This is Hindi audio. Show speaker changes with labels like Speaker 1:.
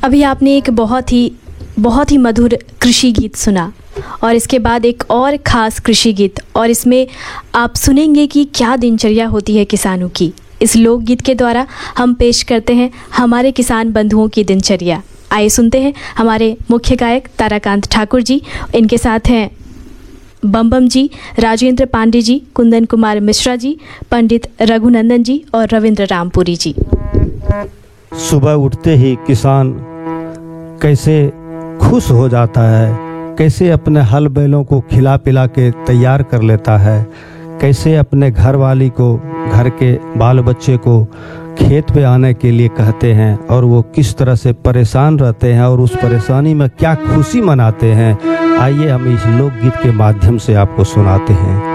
Speaker 1: अभी आपने एक बहुत ही मधुर कृषि गीत सुना और इसके बाद एक और ख़ास कृषि गीत, और इसमें आप सुनेंगे कि क्या दिनचर्या होती है किसानों की। इस लोकगीत के द्वारा हम पेश करते हैं हमारे किसान बंधुओं की दिनचर्या। आइए सुनते हैं हमारे मुख्य गायक ताराकांत ठाकुर जी, इनके साथ हैं बम जी, राजेंद्र पांडे जी, कुंदन कुमार मिश्रा जी, पंडित रघुनंदन जी और रविंद्र रामपुरी जी।
Speaker 2: सुबह उठते ही किसान कैसे खुश हो जाता है, कैसे अपने हल बैलों को खिला पिला के तैयार कर लेता है, कैसे अपने घर वाली को, घर के बाल बच्चे को खेत पे आने के लिए कहते हैं और वो किस तरह से परेशान रहते हैं और उस परेशानी में क्या खुशी मनाते हैं। आइए हम इस लोकगीत के माध्यम से आपको सुनाते हैं।